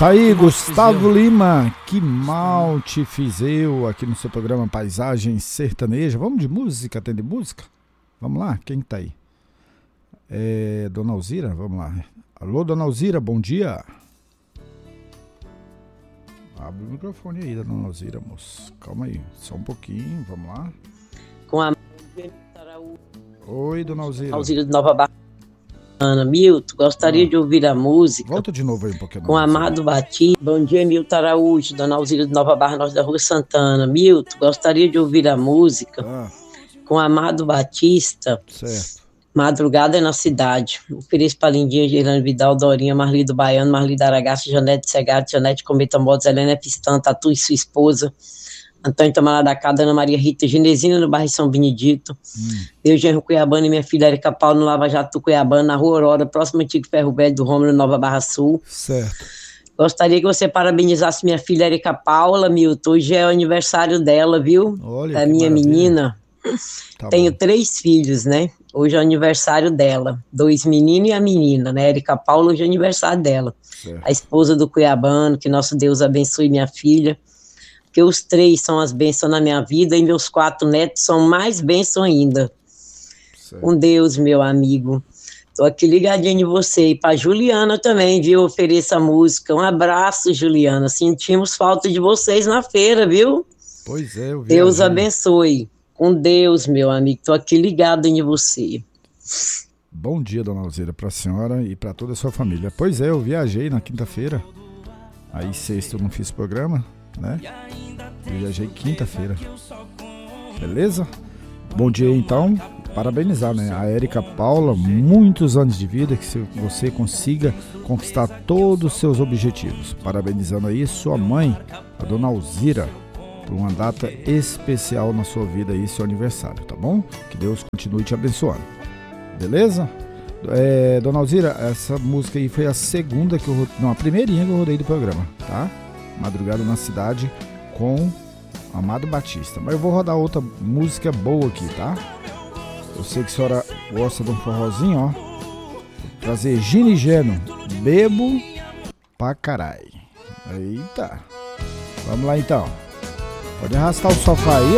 Tá aí, Gustavo Lima, que mal te fiz eu, aqui no seu programa Paisagem Sertaneja. Vamos de música, tem de música? Vamos lá, quem tá aí? Dona Alzira, vamos lá. Alô, Dona Alzira, bom dia. Abre o microfone aí, Dona Alzira, moço. Calma aí, só um pouquinho, vamos lá. Com a... Oi, Dona Alzira. Alzira de Nova Barra. Ana Milton, gostaria de ouvir a música. Volta de novo aí um pouquinho. Com Amado Batista. Bom dia, Milton Araújo, Dona Alzira de Nova Barra, Norte da Rua Santana. Milton, gostaria de ouvir a música. Com Amado Batista. Certo. Madrugada é na cidade. Ofereço para Lindinha, Gerlane Vidal, Dorinha, Marli do Baiano, Marli da Aragaça, Janete Segado, Janete Cometa Motos, Helena Pistã, Tatu e sua esposa, Antônio Tamará da Cada, Ana Maria Rita, Genesina no bairro São Benedito, eu, Genro Cuiabano e minha filha Erika Paulo no Lava Jato do Cuiabano, na Rua Aurora, próximo ao Antigo Ferro Velho do Rômulo, Nova Barra Sul. Certo. Gostaria que você parabenizasse minha filha Erika Paula, Milton. Hoje é o aniversário dela, viu? Olha, da minha maravilha. menina. Tá Tenho bom. 3 filhos, né? Hoje é o aniversário dela. 2 meninos e a menina, né? Erika Paula, hoje é o aniversário dela. Certo. A esposa do Cuiabano, que nosso Deus abençoe minha filha. Porque os 3 são as bênçãos na minha vida e meus 4 netos são mais bênçãos ainda. Certo. Com Deus, meu amigo. Tô aqui ligadinho em você. E pra Juliana também, viu? Ofereça a música. Um abraço, Juliana. Sentimos falta de vocês na feira, viu? Pois é, eu vi. Deus abençoe. Com Deus, meu amigo. Tô aqui ligado em você. Bom dia, Dona Alzira, pra senhora e pra toda a sua família. Pois é, eu viajei na quinta-feira. Aí sexta eu não fiz programa, né? Eu viajei quinta-feira. Beleza? Bom dia então. Parabenizar, né? A Erika Paula, muitos anos de vida, que você consiga conquistar todos os seus objetivos. Parabenizando aí sua mãe, a Dona Alzira, por uma data especial na sua vida aí, seu aniversário, tá bom? Que Deus continue te abençoando. Beleza? Dona Alzira, essa música aí foi a segunda que eu... Não, a primeirinha que eu rodei do programa, tá? Madrugada na Cidade com Amado Batista. Mas eu vou rodar outra música boa aqui, tá? Eu sei que a senhora gosta de um forrozinho, ó. Vou trazer Gini Geno, Bebo pra carai. Eita. Vamos lá então. Pode arrastar o sofá aí,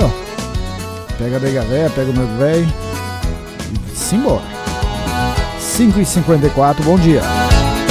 ó. Pega a nega véia, pega o meu velho. E simbora. 5h54, bom dia.